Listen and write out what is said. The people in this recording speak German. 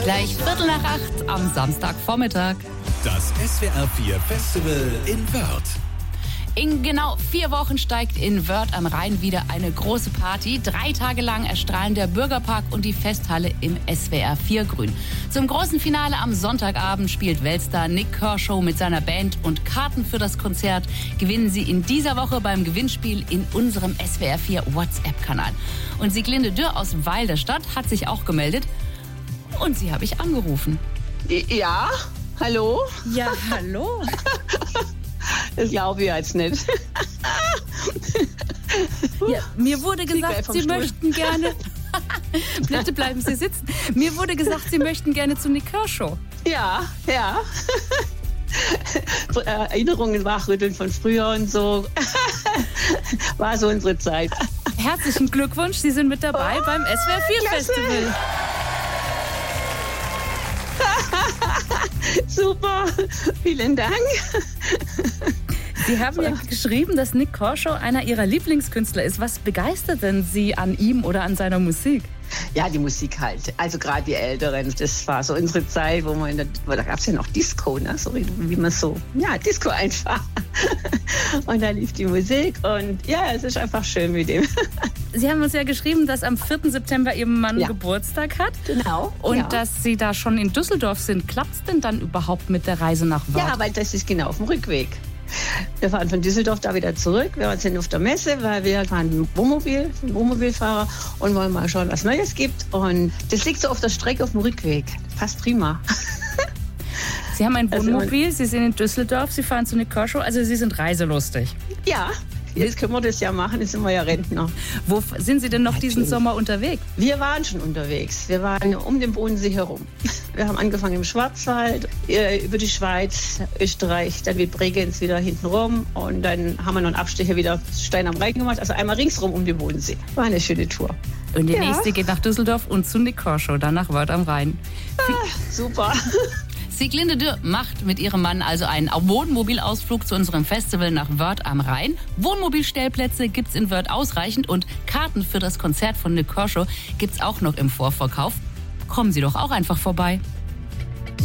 Gleich 7:45 am Samstagvormittag. Das SWR 4 Festival in Wörth. In genau 4 Wochen steigt in Wörth am Rhein wieder eine große Party. 3 Tage lang erstrahlen der Bürgerpark und die Festhalle im SWR 4 Grün. Zum großen Finale am Sonntagabend spielt Weltstar Nik Kershaw mit seiner Band und Karten für das Konzert gewinnen Sie in dieser Woche beim Gewinnspiel in unserem SWR 4 WhatsApp-Kanal. Und Sieglinde Dürr aus Weil der Stadt hat sich auch gemeldet und sie habe ich angerufen. Ja, hallo? Ja, hallo. Das glaube ich jetzt nicht. Ja, mir wurde gesagt, Sie möchten gerne... Bitte bleiben Sie sitzen. Mir wurde gesagt, Sie möchten gerne zu Nik Kershaw. Ja. Erinnerungen wachrütteln von früher und so. War so unsere Zeit. Herzlichen Glückwunsch, Sie sind mit dabei beim SWR 4 Festival. Super, vielen Dank. Sie haben ja geschrieben, dass Nik Kershaw einer Ihrer Lieblingskünstler ist. Was begeistert denn Sie an ihm oder an seiner Musik? Ja, die Musik halt. Also gerade die Älteren. Das war so unsere Zeit, wo da gab es ja noch Disco, ne? So wie man so, ja, Disco einfach. Und da lief die Musik und ja, es ist einfach schön mit ihm. Sie haben uns ja geschrieben, dass am 4. September Ihr Mann Geburtstag hat. Genau. Und dass Sie da schon in Düsseldorf sind. Klappt es denn dann überhaubt mit der Reise nach Wörth? Ja, weil das ist genau auf dem Rückweg. Wir fahren von Düsseldorf da wieder zurück. Wir sind auf der Messe, weil wir fahren Wohnmobilfahrer und wollen mal schauen, was Neues gibt. Und das liegt so auf der Strecke auf dem Rückweg. Passt prima. Sie haben ein Wohnmobil, Sie sind in Düsseldorf, Sie fahren zu Nik Kershaw, also Sie sind reiselustig. Ja, jetzt können wir das ja machen, jetzt sind wir ja Rentner. Wo sind Sie denn noch diesen Sommer unterwegs? Wir waren schon unterwegs. Wir waren um den Bodensee herum. Wir haben angefangen im Schwarzwald, über die Schweiz, Österreich, dann mit Bregenz wieder hinten rum und dann haben wir noch einen Abstecher wieder Stein am Rhein gemacht, also einmal ringsrum um den Bodensee. War eine schöne Tour. Und der nächste geht nach Düsseldorf und zu Nik Kershaw, dann nach Wörth am Rhein. Super. Sieglinde Dürr macht mit ihrem Mann also einen Wohnmobilausflug zu unserem Festival nach Wörth am Rhein. Wohnmobilstellplätze gibt's in Wörth ausreichend und Karten für das Konzert von Nik Kershaw gibt's auch noch im Vorverkauf. Kommen Sie doch auch einfach vorbei.